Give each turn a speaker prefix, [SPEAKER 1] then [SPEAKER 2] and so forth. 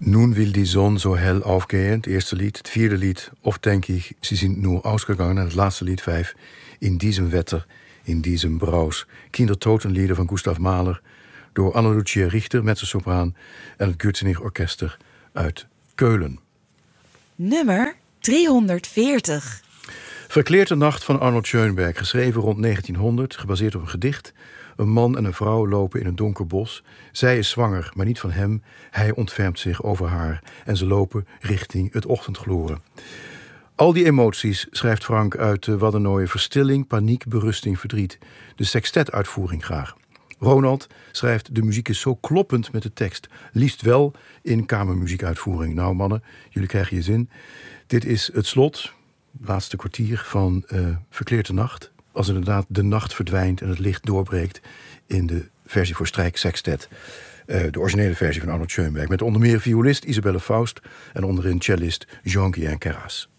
[SPEAKER 1] Nun will die Sonne so hell aufgehen, het eerste lied. Het vierde lied, Oft denk ich, sie sind nur ausgegangen. En het laatste lied 5, In diesem Wetter, in diesem Braus. Kindertotenlieder van Gustav Mahler, door Anna-Lucia Richter, mezzosopraan, en het Goetzinger Orkester uit Keulen.
[SPEAKER 2] Nummer 340.
[SPEAKER 1] Verkleerde Nacht van Arnold Schönberg, geschreven rond 1900, gebaseerd op een gedicht. Een man en een vrouw lopen in een donker bos. Zij is zwanger, maar niet van hem. Hij ontfermt zich over haar en ze lopen richting het ochtendgloren. Al die emoties schrijft Frank uit Waddenooien: verstilling, paniek, berusting, verdriet. De sextetuitvoering graag. Ronald schrijft: de muziek is zo kloppend met de tekst. Liefst wel in kamermuziekuitvoering. Nou mannen, jullie krijgen je zin. Dit is het slot, laatste kwartier van Verkleerde Nacht. Als inderdaad de nacht verdwijnt en het licht doorbreekt in de versie voor strijk sextet. De originele versie van Arnold Schönberg. Met onder meer violist Isabelle Faust en onderin cellist Jean-Guillain Carras.